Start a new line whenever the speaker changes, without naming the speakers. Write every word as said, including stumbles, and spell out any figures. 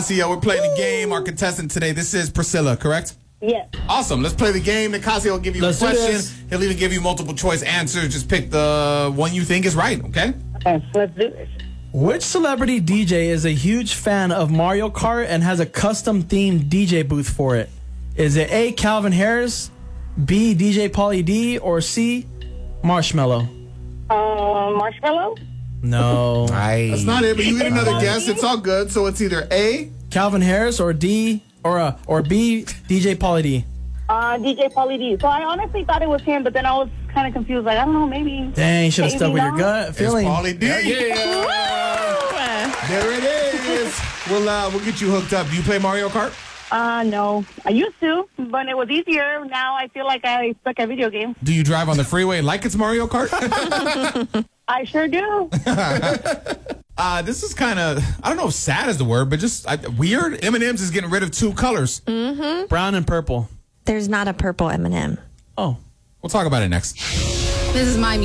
Nicasio, we're playing the game. Our contestant today, this is Priscilla, correct?
Yes.
Awesome. Let's play the game. Nicasio will give you
Let's
a
do
question.
this.
He'll even give you multiple choice answers. Just pick the one you think is right, okay?
Okay, let's do this.
Which celebrity D J is a huge fan of Mario Kart and has a custom themed D J booth for it? Is it A, Calvin Harris, B, D J Pauly D, or C, Marshmello?
Uh, Marshmallow?
No.
That's not it, but you get another guess. It's all good. So it's either A.
Calvin Harris or D, or uh, or B, D J Pauly D?
Uh, D J Pauly D. So I honestly thought it was him, but then I was kind of confused. Like, I don't know, maybe.
Dang, you should have
maybe
stuck with your
not.
gut feeling.
It's Pauly D. Yeah. There it is. We'll, uh, we'll get you hooked up. Do you play Mario Kart?
Uh, no. I used to, but it was easier. Now I feel like I suck at video games.
Do you drive on the freeway like it's Mario Kart?
I sure do.
uh, this is kind of, I don't know if sad is the word, but just uh, weird. M and M's is getting rid of two colors.
Mm-hmm.
Brown and purple.
There's not a purple M and M.
Oh.
We'll talk about it next.
This is my